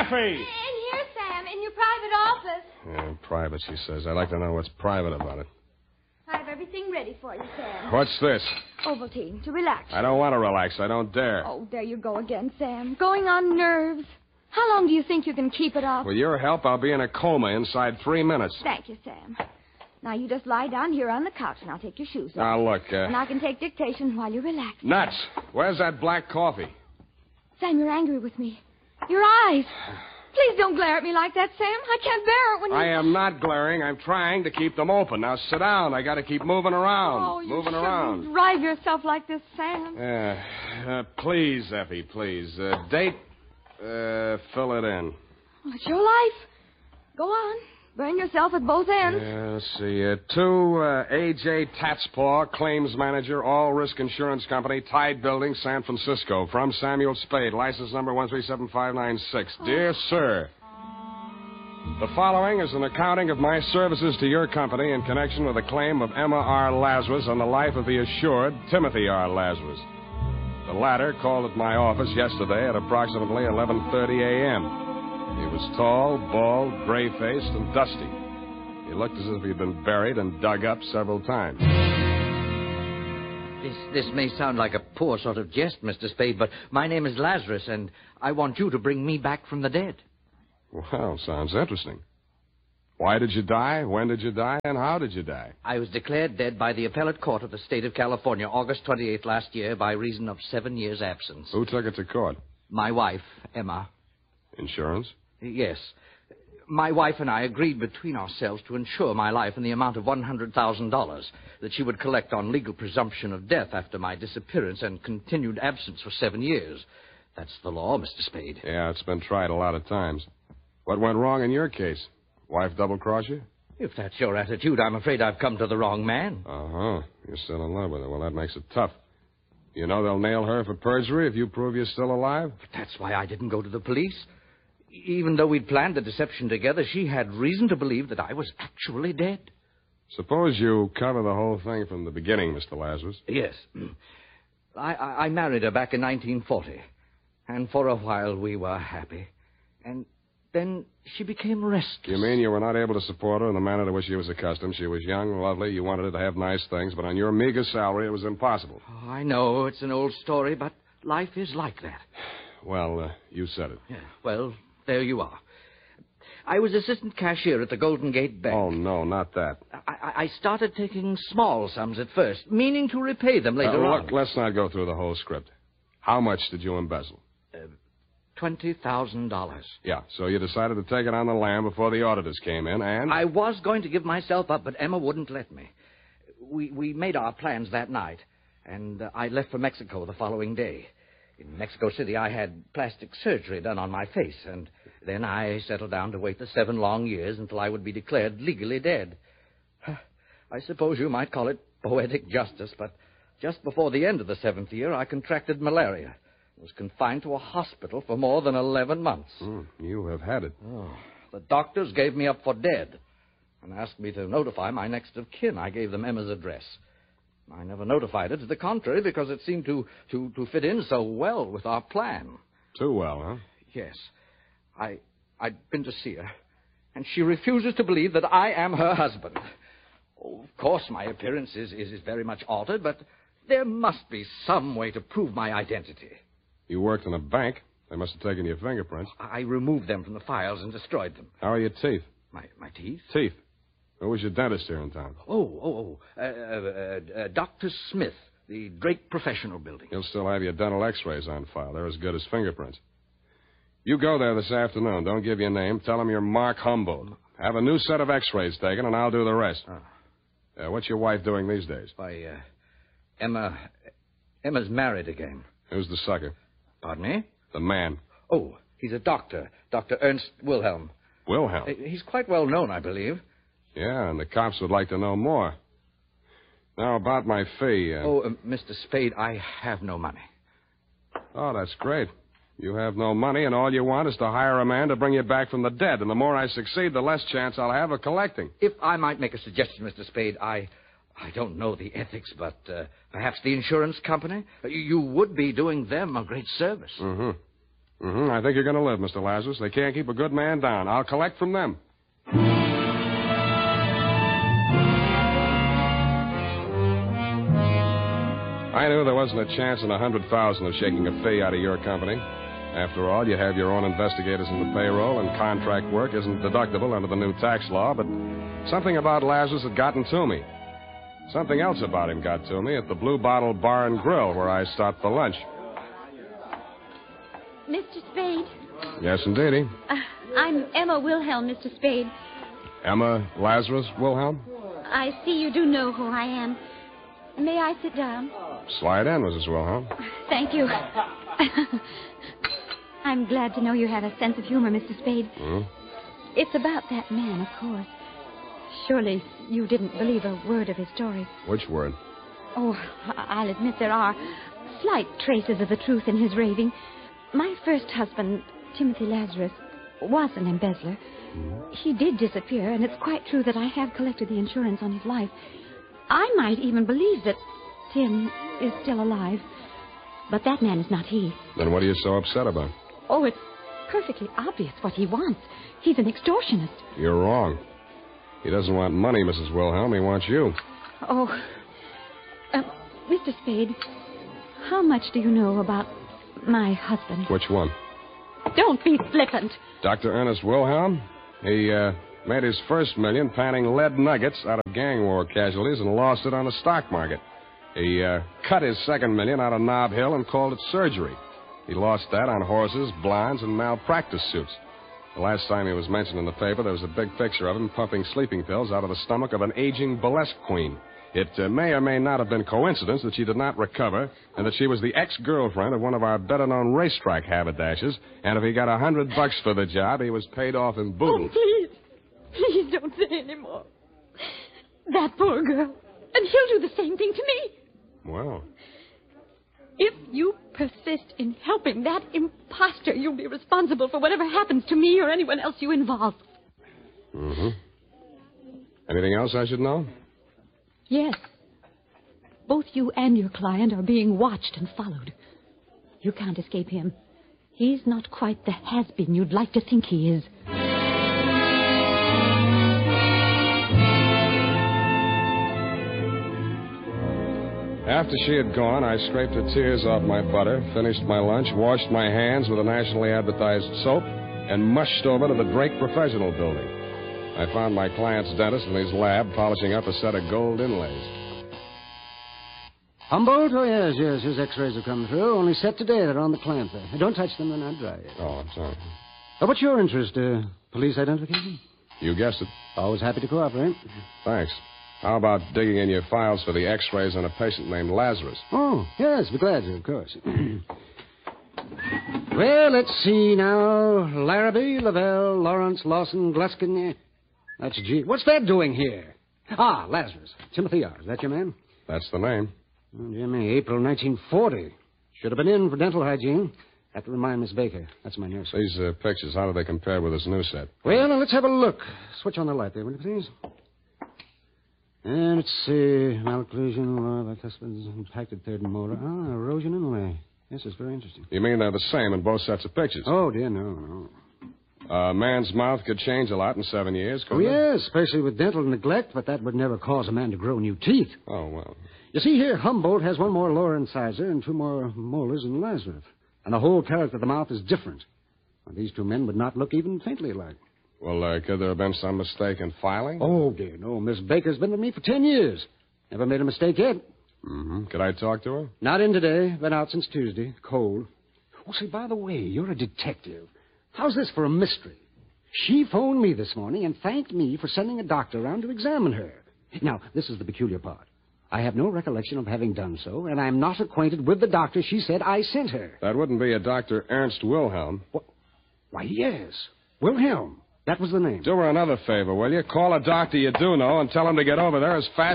Effie! In here, Sam, in your private office. Yeah, private, she says. I'd like to know what's private about it. I have everything ready for you, Sam. What's this? Ovaltine, to relax. I don't want to relax. I don't dare. Oh, there you go again, Sam. Going on nerves. How long do you think you can keep it up? With your help, I'll be in a coma inside 3 minutes. Thank you, Sam. Now, you just lie down here on the couch, and I'll take your shoes off. Now, look, And I can take dictation while you relax. Nuts! Where's that black coffee? Sam, you're angry with me. Your eyes. Please don't glare at me like that, Sam. I can't bear it when you... I am not glaring. I'm trying to keep them open. Now, sit down. I got to keep moving around. Oh, you moving shouldn't around. drive yourself like this, Sam. Please, Effie, please. Date, fill it in. Well, it's your life. Go on. Burn yourself at both ends. Let's see. A.J. Tatspaw, claims manager, All Risk Insurance Company, Tide Building, San Francisco. From Samuel Spade, license number 137596. Dear Sir, the following is an accounting of my services to your company in connection with a claim of Emma R. Lazarus on the life of the assured Timothy R. Lazarus. The latter called at my office yesterday at approximately 11:30 a.m. He was tall, bald, gray-faced, and dusty. He looked as if he'd been buried and dug up several times. This may sound like a poor sort of jest, Mr. Spade, but my name is Lazarus, and I want you to bring me back from the dead. Well, sounds interesting. Why did you die? When did you die? And how did you die? I was declared dead by the appellate court of the state of California, August 28th last year, by reason of 7 years' absence. Who took it to court? My wife, Emma. Insurance? Yes. My wife and I agreed between ourselves to insure my life in the amount of $100,000 that she would collect on legal presumption of death after my disappearance and continued absence for 7 years. That's the law, Mr. Spade. Yeah, it's been tried a lot of times. What went wrong in your case? Wife double-cross you? If that's your attitude, I'm afraid I've come to the wrong man. Uh-huh. You're still in love with her. Well, that makes it tough. You know they'll nail her for perjury if you prove you're still alive? But that's why I didn't go to the police. Even though we'd planned the deception together, she had reason to believe that I was actually dead. Suppose you cover the whole thing from the beginning, Mr. Lazarus. Yes. I married her back in 1940. And for a while we were happy. And then she became restless. You mean you were not able to support her in the manner to which she was accustomed? She was young, lovely, you wanted her to have nice things, but on your meager salary it was impossible. Oh, I know it's an old story, but life is like that. Well, you said it. Yeah, well, there you are. I was assistant cashier at the Golden Gate Bank. Oh, no, not that. I started taking small sums at first, meaning to repay them later on. Look, let's not go through the whole script. How much did you embezzle? $20,000. Yeah, so you decided to take it on the lam before the auditors came in, and... I was going to give myself up, but Emma wouldn't let me. We made our plans that night, and I left for Mexico the following day. In Mexico City, I had plastic surgery done on my face, and then I settled down to wait the 7 long years until I would be declared legally dead. I suppose you might call it poetic justice, but just before the end of the 7th year, I contracted malaria. I was confined to a hospital for more than 11 months. You have had it. Oh, the doctors gave me up for dead and asked me to notify my next of kin. I gave them Emma's address. I never notified her to the contrary because it seemed to fit in so well with our plan. Too well, huh? Yes. I'd been to see her, and she refuses to believe that I am her husband. Oh, of course, my appearance is very much altered, but there must be some way to prove my identity. You worked in a bank. They must have taken your fingerprints. I removed them from the files and destroyed them. How are your teeth? My teeth? Teeth. Who was your dentist here in town? Dr. Smith, the Drake Professional Building. He'll still have your dental x-rays on file. They're as good as fingerprints. You go there this afternoon. Don't give your name. Tell them you're Mark Humboldt. Have a new set of x-rays taken, and I'll do the rest. What's your wife doing these days? Why, Emma's married again. Who's the sucker? Pardon me? The man. Oh, he's a doctor. Dr. Ernst Wilhelm. Wilhelm? He's quite well known, I believe. Yeah, and the cops would like to know more. Now, about my fee. Mr. Spade, I have no money. Oh, that's great. You have no money, and all you want is to hire a man to bring you back from the dead. And the more I succeed, the less chance I'll have of collecting. If I might make a suggestion, Mr. Spade, I don't know the ethics, but perhaps the insurance company? You would be doing them a great service. Mm-hmm. I think you're going to live, Mr. Lazarus. They can't keep a good man down. I'll collect from them. I knew there wasn't a chance in 100,000 of shaking a fee out of your company. After all, you have your own investigators in the payroll, and contract work isn't deductible under the new tax law, but something about Lazarus had gotten to me. Something else about him got to me at the Blue Bottle Bar and Grill, where I stopped for lunch. Mr. Spade? Yes, indeedy. I'm Emma Wilhelm, Mr. Spade. Emma Lazarus Wilhelm? I see you do know who I am. May I sit down? Slide in, Mrs. Wilhelm. Thank you. I'm glad to know you have a sense of humor, Mr. Spade. It's about that man, of course. Surely you didn't believe a word of his story. Which word? Oh, I'll admit there are slight traces of the truth in his raving. My first husband, Timothy Lazarus, was an embezzler. He did disappear, and it's quite true that I have collected the insurance on his life. I might even believe that Tim is still alive. But that man is not he. Then what are you so upset about? Oh, it's perfectly obvious what he wants. He's an extortionist. You're wrong. He doesn't want money, Mrs. Wilhelm. He wants you. Oh, Mr. Spade, how much do you know about my husband? Which one? Don't be flippant. Dr. Ernest Wilhelm. He made his first million panning lead nuggets out of gang war casualties and lost it on the stock market. He cut his second million out of Nob Hill and called it surgery. He lost that on horses, blinds, and malpractice suits. The last time he was mentioned in the paper, there was a big picture of him pumping sleeping pills out of the stomach of an aging burlesque queen. It may or may not have been coincidence that she did not recover and that she was the ex-girlfriend of one of our better-known racetrack haberdashers, and if he got $100 for the job, he was paid off in boodles. Oh, please don't say any more. That poor girl. And he'll do the same thing to me. Well. If you persist in helping that imposter, you'll be responsible for whatever happens to me or anyone else you involve. Anything else I should know? Yes. Both you and your client are being watched and followed. You can't escape him. He's not quite the has-been you'd like to think he is. After she had gone, I scraped the tears off my butter, finished my lunch, washed my hands with a nationally advertised soap, and mushed over to the Drake Professional Building. I found my client's dentist in his lab polishing up a set of gold inlays. Humboldt? Oh, yes. His x-rays have come through. Only set today. They're on the clamp there. Don't touch them. They're not dry yet. Oh, I'm sorry. What's your interest? Police identification? You guessed it. Always happy to cooperate. Thanks. How about digging in your files for the x-rays on a patient named Lazarus? Oh, yes, be glad to, of course. Well, let's see now. Larrabee, Lavelle, Lawrence, Lawson, Gluskin. That's G. What's that doing here? Ah, Lazarus. Timothy R. Is that your man? That's the name. Oh, Jimmy, April 1940. Should have been in for dental hygiene. Have to remind Miss Baker. That's my nurse. These pictures, how do they compare with this new set? Well, now, let's have a look. Switch on the light there, will you please? And let's see. Malocclusion, bicuspids, impacted third molar. Ah, erosion in the way. Yes, it's very interesting. You mean they're the same in both sets of pictures? Oh, dear, no. A man's mouth could change a lot in 7 years, couldn't it? Yes, especially with dental neglect, but that would never cause a man to grow new teeth. Oh, well. You see here, Humboldt has one more lower incisor and two more molars than Lazarus. And the whole character of the mouth is different. Well, these two men would not look even faintly alike. Well, could there have been some mistake in filing? Oh, dear, no. Miss Baker's been with me for 10 years. Never made a mistake yet. Could I talk to her? Not in today. Been out since Tuesday. Cold. Oh, say, by the way, you're a detective. How's this for a mystery? She phoned me this morning and thanked me for sending a doctor around to examine her. Now, this is the peculiar part. I have no recollection of having done so, and I'm not acquainted with the doctor she said I sent her. That wouldn't be a Dr. Ernst Wilhelm. What? Why, yes. Wilhelm. That was the name. Do her another favor, will you? Call a doctor you do know and tell him to get over there as fast